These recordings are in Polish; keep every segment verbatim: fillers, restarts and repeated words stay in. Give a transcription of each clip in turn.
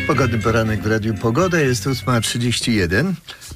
Pogodny poranek w Radiu Pogoda, jest ósma trzydzieści jeden.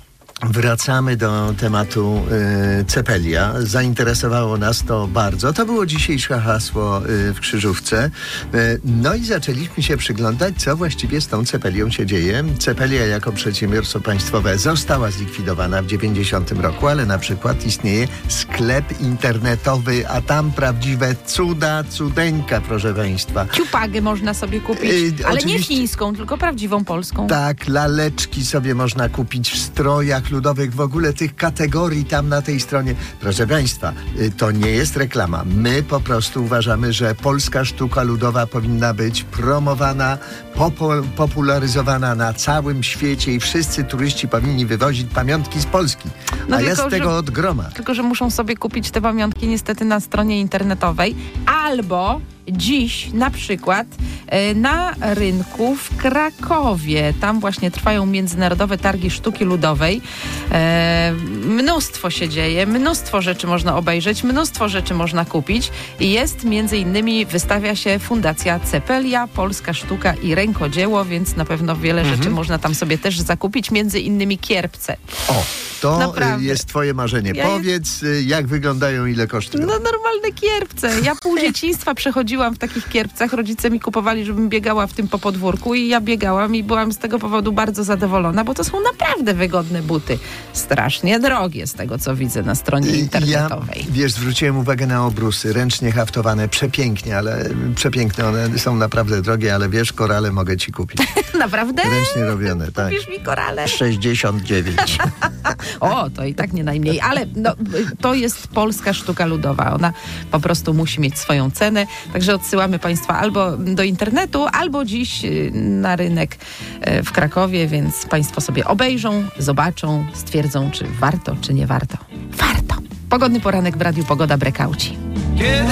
Wracamy do tematu y, Cepelia. Zainteresowało nas to bardzo. To było dzisiejsze hasło y, w Krzyżówce. Y, no i zaczęliśmy się przyglądać, co właściwie z tą Cepelią się dzieje. Cepelia jako przedsiębiorstwo państwowe została zlikwidowana w dziewięćdziesiątym roku, ale na przykład istnieje sklep internetowy, a tam prawdziwe cuda, cudeńka, proszę państwa. Ciupagę można sobie kupić, Y, ale oczywiście- nie chińską, tylko prawdziwą polską. Tak, laleczki sobie można kupić w strojach ludowych, w ogóle tych kategorii tam na tej stronie. Proszę państwa, y, to nie jest reklama. My po prostu uważamy, że polska sztuka ludowa powinna być promowana, popo- popularyzowana na całym świecie i wszyscy turyści powinni wywozić pamiątki z Polski. No A tylko, jest tego że- od groma. Tylko że muszą sobie kupić te pamiątki niestety na stronie internetowej albo dziś na przykład e, na rynku w Krakowie. Tam właśnie trwają międzynarodowe targi sztuki ludowej. E, mnóstwo się dzieje, mnóstwo rzeczy można obejrzeć, mnóstwo rzeczy można kupić i jest między innymi, wystawia się Fundacja Cepelia, Polska Sztuka i Rękodzieło, więc na pewno wiele Mhm. rzeczy można tam sobie też zakupić, między innymi kierpce. O, to Naprawdę. y, jest twoje marzenie. Ja Powiedz, y, jak wyglądają, ile kosztują. No normalne kierpce. Ja pół dzieciństwa przechodziłam w takich kierpcach. Rodzice mi kupowali, żebym biegała w tym po podwórku i ja biegałam i byłam z tego powodu bardzo zadowolona, bo to są naprawdę wygodne buty. Strasznie drogie z tego, co widzę na stronie internetowej. Ja, wiesz, zwróciłem uwagę na obrusy, ręcznie haftowane, przepięknie, ale przepiękne, one są naprawdę drogie, ale wiesz, korale mogę ci kupić. Naprawdę? Ręcznie robione, tak. Kupisz mi korale? sześćdziesiąt dziewięć. O, to i tak nie najmniej, ale no, to jest polska sztuka ludowa. Ona po prostu musi mieć swoją cenę, także odsyłamy Państwa albo do internetu, albo dziś y, na rynek y, w Krakowie, więc Państwo sobie obejrzą, zobaczą, stwierdzą, czy warto, czy nie warto. Warto! Pogodny poranek w Radiu Pogoda Brekauci. Kiedy